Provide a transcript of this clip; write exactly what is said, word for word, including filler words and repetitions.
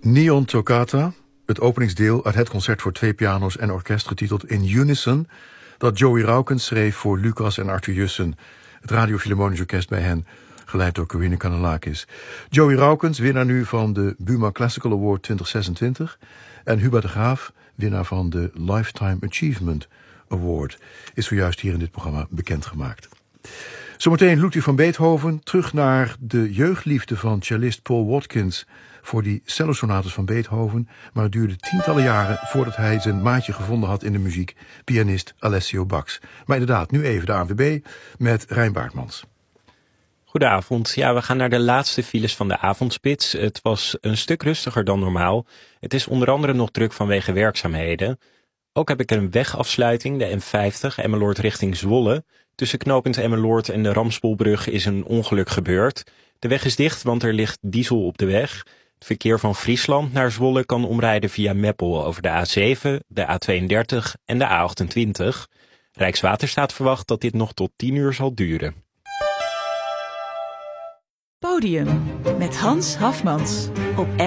Neon Toccata, het openingsdeel uit het concert voor twee piano's en orkest getiteld In Unison, dat Joey Raukens schreef voor Lucas en Arthur Jussen, het Radio Philharmonisch Orkest bij hen, geleid door Corine Kanellakis. Joey Raukens, winnaar nu van de Buma Classical Award twintig zesentwintig, en Hubert de Graaf, winnaar van de Lifetime Achievement Award, is zojuist hier in dit programma bekendgemaakt. Zometeen Ludwig van Beethoven, terug naar de jeugdliefde van cellist Paul Watkins voor die cellosonates van Beethoven, maar het duurde tientallen jaren voordat hij zijn maatje gevonden had in de muziek, pianist Alessio Bax. Maar inderdaad, nu even de A N W B met Rijn Baartmans. Goedenavond. Ja, we gaan naar de laatste files van de avondspits. Het was een stuk rustiger dan normaal. Het is onder andere nog druk vanwege werkzaamheden. Ook heb ik een wegafsluiting, de N vijftig, Emmeloord richting Zwolle. Tussen knooppunt Emmeloord en de Ramspoelbrug is een ongeluk gebeurd. De weg is dicht, want er ligt diesel op de weg. Het verkeer van Friesland naar Zwolle kan omrijden via Meppel over de A zeven, de A tweeëndertig en de A achtentwintig. Rijkswaterstaat verwacht dat dit nog tot tien uur zal duren. Podium met Hans Hafmans op